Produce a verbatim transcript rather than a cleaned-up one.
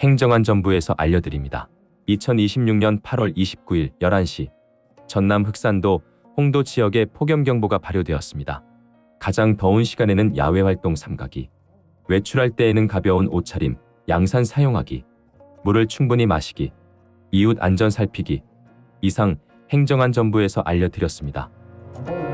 행정안전부에서 알려드립니다. 이천이십육 년 팔월 이십구일 열한 시 전남 흑산도 홍도 지역에 폭염경보가 발효되었습니다. 가장 더운 시간에는 야외활동 삼가기, 외출할 때에는 가벼운 옷차림, 양산 사용하기, 물을 충분히 마시기, 이웃 안전 살피기. 이상 행정안전부에서 알려드렸습니다.